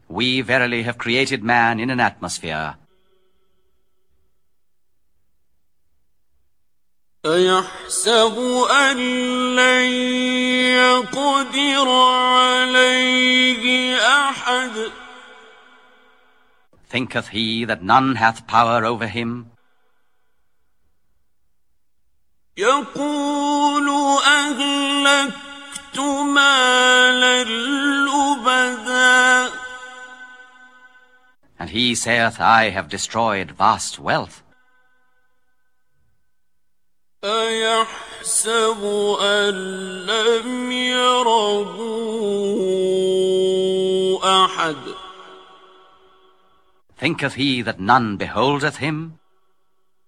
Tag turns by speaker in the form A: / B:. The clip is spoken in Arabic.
A: We verily have created man in an atmosphere.
B: أيحسب أن لن يقدر عليه أحد
A: Thinketh he that none hath power over him?
B: يقول أهلكت مالا لبدا
A: And he saith, I have destroyed vast wealth.
B: أيحسب أن لم يره أحد
A: Thinketh he that none beholdeth him?